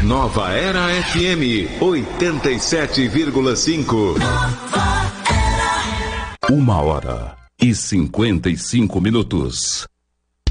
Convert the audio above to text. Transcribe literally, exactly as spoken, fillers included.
Nova Era F M oitenta e sete vírgula cinco. Uma hora e cinquenta e cinco minutos.